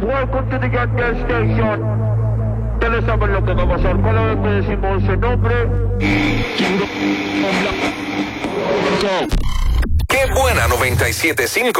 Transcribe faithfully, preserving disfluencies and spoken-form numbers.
Welcome to the Gas Station. Ustedes saben lo que va a pasar. Cada vez que decimos ese nombre. ¡Qué buena noventa y siete punto cinco!